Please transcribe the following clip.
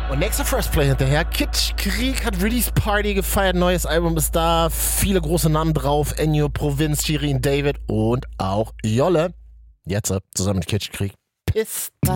Und nächster First Play hinterher. Kitschkrieg hat Release Party gefeiert. Neues Album ist da. Viele große Namen drauf. Ennio, Provinz, Shirin David und auch Jolle. Jetzt zusammen mit Kitschkrieg. Pista.